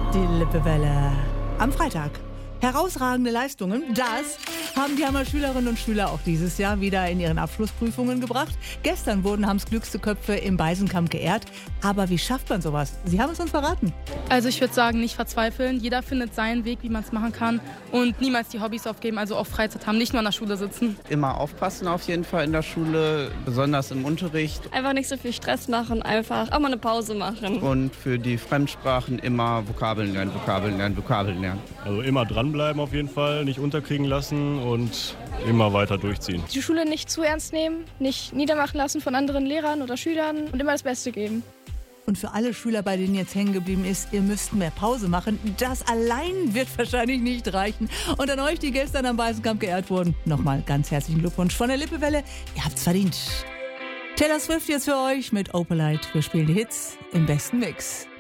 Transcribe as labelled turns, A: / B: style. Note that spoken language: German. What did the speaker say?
A: Die Lippewelle am Freitag. Herausragende Leistungen, das haben die Hammer Schülerinnen und Schüler auch dieses Jahr wieder in ihren Abschlussprüfungen gebracht. Gestern wurden Hams klügste Köpfe im Beisenkamp geehrt. Aber wie schafft man sowas? Sie haben es uns verraten.
B: Also ich würde sagen, nicht verzweifeln. Jeder findet seinen Weg, wie man es machen kann. Und niemals die Hobbys aufgeben, also auch Freizeit haben, nicht nur an der Schule sitzen.
C: Immer aufpassen auf jeden Fall in der Schule, besonders im Unterricht.
D: Einfach nicht so viel Stress machen, einfach auch mal eine Pause machen.
C: Und für die Fremdsprachen immer Vokabeln lernen, Vokabeln lernen, Vokabeln lernen.
E: Also immer dranbleiben auf jeden Fall, nicht unterkriegen lassen und immer weiter durchziehen.
F: Die Schule nicht zu ernst nehmen, nicht niedermachen lassen von anderen Lehrern oder Schülern und immer das Beste geben.
A: Und für alle Schüler, bei denen jetzt hängen geblieben ist, ihr müsst mehr Pause machen. Das allein wird wahrscheinlich nicht reichen. Und an euch, die gestern am Beisenkamp geehrt wurden, nochmal ganz herzlichen Glückwunsch von der Lippewelle. Ihr habt's verdient. Taylor Swift jetzt für euch mit Opalite. Wir spielen die Hits im besten Mix.